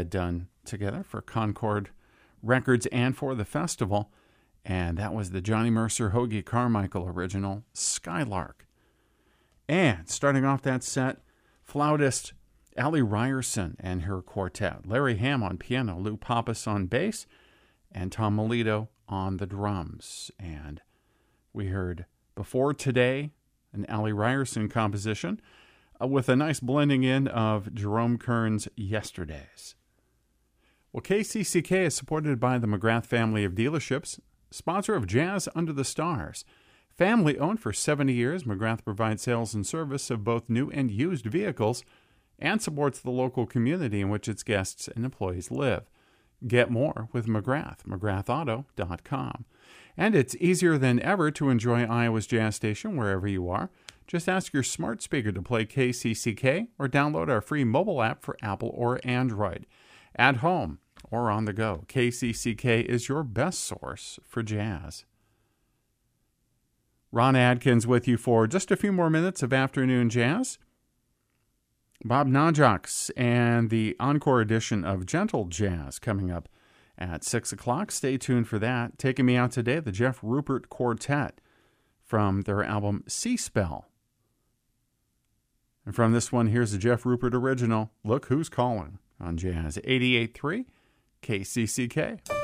done together for Concord Records and for the festival. And that was the Johnny Mercer Hoagie Carmichael original, Skylark. And starting off that set, flautist Allie Ryerson and her quartet. Larry Hamm on piano, Lou Pappas on bass, and Tom Melito on the drums. And we heard Before Today, an Allie Ryerson composition, with a nice blending in of Jerome Kern's Yesterdays. Well, KCCK is supported by the McGrath family of dealerships, sponsor of Jazz Under the Stars. Family owned for 70 years, McGrath provides sales and service of both new and used vehicles and supports the local community in which its guests and employees live. Get more with McGrath, McGrathAuto.com. And it's easier than ever to enjoy Iowa's Jazz Station wherever you are. Just ask your smart speaker to play KCCK or download our free mobile app for Apple or Android. At home or on the go, KCCK is your best source for jazz. Ron Adkins with you for just a few more minutes of afternoon jazz. Bob Najax and the encore edition of Gentle Jazz coming up at 6 o'clock. Stay tuned for that. Taking me out today, the Jeff Rupert Quartet from their album Sea Spell. And from this one, here's the Jeff Rupert original, Look Who's Calling, on Jazz 88.3 KCCK.